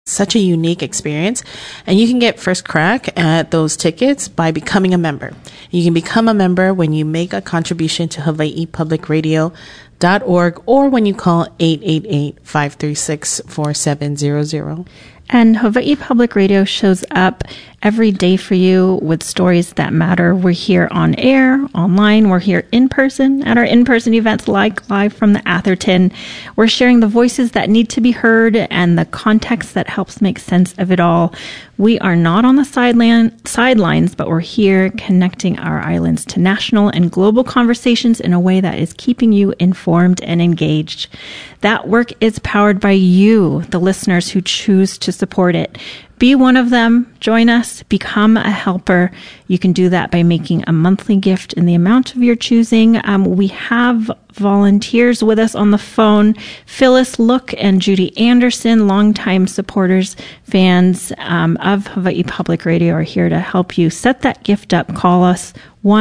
Such a unique experience, and you can get first crack at those tickets by becoming a member. You can become a member when you make a contribution to HawaiiPublicRadio.org or when you call 888-536-4700. And Hawaii Public Radio shows up every day for you with stories that matter. We're here on air, online. We're here in person at our in-person events, like live from the Atherton. We're sharing the voices that need to be heard and the context that helps make sense of it all. We are not on the sidelines, but we're here connecting our islands to national and global conversations in a way that is keeping you informed and engaged. That work is powered by you, the listeners who choose to support it. Be one of them. Join us. Become a helper. You can do that by making a monthly gift in the amount of your choosing. We have volunteers with us on the phone. Phyllis Look and Judy Anderson, longtime supporters, fans of Hawaii Public Radio, are here to help you set that gift up. Call us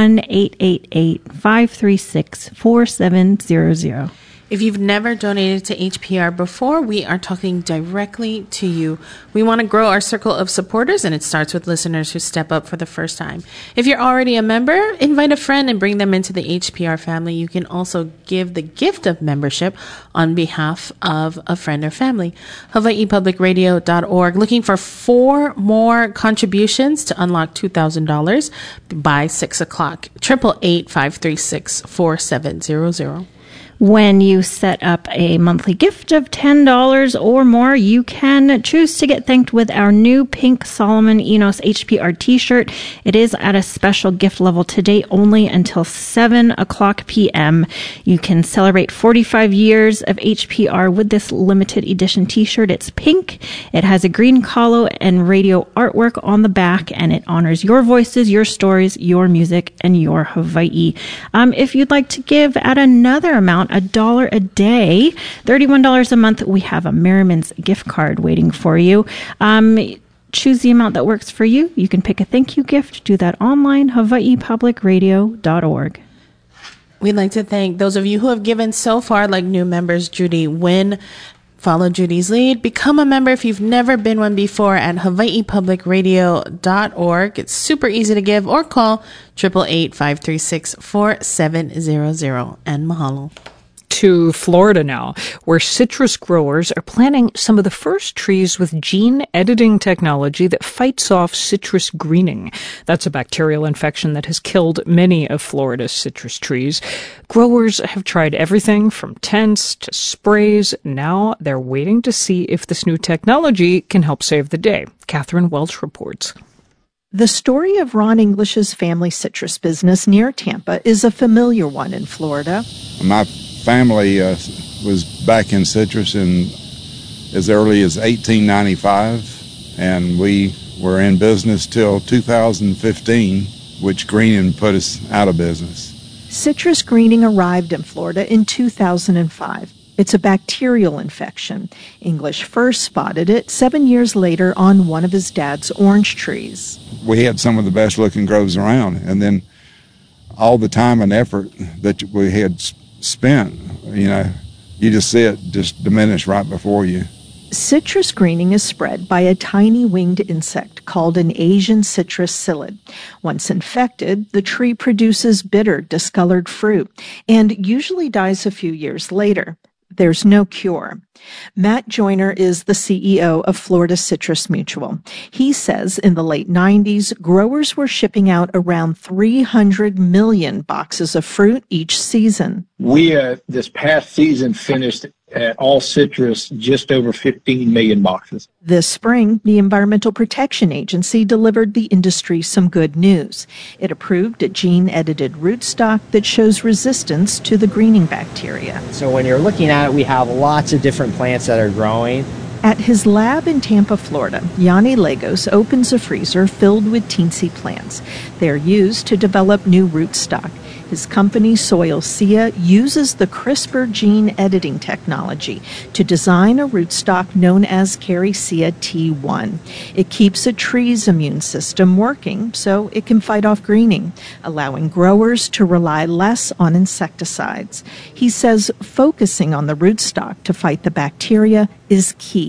1-888-536-4700. If you've never donated to HPR before, we are talking directly to you. We want to grow our circle of supporters, and it starts with listeners who step up for the first time. If you're already a member, invite a friend and bring them into the HPR family. You can also give the gift of membership on behalf of a friend or family. HawaiiPublicRadio.org, looking for 4 more contributions to unlock $2,000 by 6 o'clock. 888-536-4700. When you set up a monthly gift of $10 or more, you can choose to get thanked with our new pink Solomon Enos HPR t-shirt. It is at a special gift level today only until 7 o'clock p.m. You can celebrate 45 years of HPR with this limited edition t-shirt. It's pink. It has a green collar and radio artwork on the back, and it honors your voices, your stories, your music, and your Hawaii. If you'd like to give at another amount, $1 a day, $31 a month, we have a Merriman's gift card waiting for you. Choose the amount that works for you. You can pick a thank you gift. Do that online, HawaiiPublicRadio.org. We'd like to thank those of you who have given so far, like new members Judy Wynn. Follow Judy's lead. Become a member if you've never been one before at HawaiiPublicRadio.org. It's super easy to give, or call 888-536-4700. And mahalo. To Florida now, where citrus growers are planting some of the first trees with gene editing technology that fights off citrus greening. That's a bacterial infection that has killed many of Florida's citrus trees. Growers have tried everything from tents to sprays. Now they're waiting to see if this new technology can help save the day. Catherine Welch reports. The story of Ron English's family citrus business near Tampa is a familiar one in Florida. My family was back in citrus in as early as 1895, and we were in business till 2015, which greening put us out of business. Citrus greening arrived in Florida in 2005. It's a bacterial infection. English first spotted it 7 years later on one of his dad's orange trees. We had some of the best looking groves around, and then all the time and effort that we had spent, you just see it just diminish right before you. Citrus greening is spread by a tiny winged insect called an Asian citrus psyllid. Once infected, the tree produces bitter, discolored fruit and usually dies a few years later. There's no cure. Matt Joyner is the CEO of Florida Citrus Mutual. He says in the late 90s, growers were shipping out around 300 million boxes of fruit each season. We, this past season, finished at all citrus just over 15 million boxes. This spring, the Environmental Protection Agency delivered the industry some good news. It approved a gene-edited rootstock that shows resistance to the greening bacteria. So when you're looking at it, we have lots of different plants that are growing. At his lab in Tampa, Florida, Yanni Lagos opens a freezer filled with teensy plants. They're used to develop new rootstock. His company, Soil Sia, uses the CRISPR gene editing technology to design a rootstock known as Caricia T1. It keeps a tree's immune system working so it can fight off greening, allowing growers to rely less on insecticides. He says focusing on the rootstock to fight the bacteria is key.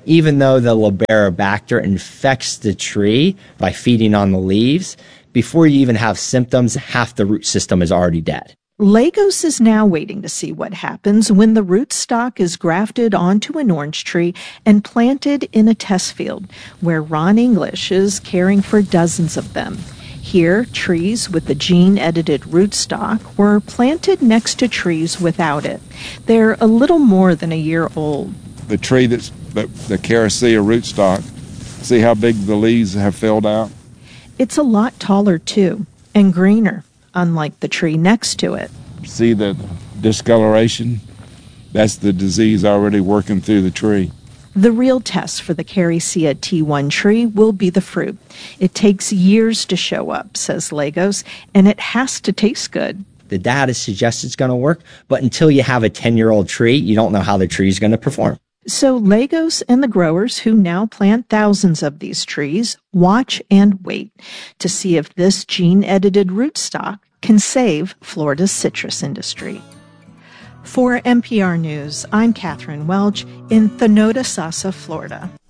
Even though the Liberibacter infects the tree by feeding on the leaves, before you even have symptoms, half the root system is already dead. Lagos is now waiting to see what happens when the rootstock is grafted onto an orange tree and planted in a test field, where Ron English is caring for dozens of them. Here, trees with the gene-edited rootstock were planted next to trees without it. They're a little more than a year old. The tree that's the Caricia rootstock, see how big the leaves have filled out? It's a lot taller, too, and greener, unlike the tree next to it. See the discoloration? That's the disease already working through the tree. The real test for the Caricia T1 tree will be the fruit. It takes years to show up, says Lagos, and it has to taste good. The data suggests it's going to work, but until you have a 10-year-old tree, you don't know how the tree is going to perform. So Lagos and the growers who now plant thousands of these trees watch and wait to see if this gene-edited rootstock can save Florida's citrus industry. For NPR News, I'm Catherine Welch in Thanodisasa, Florida.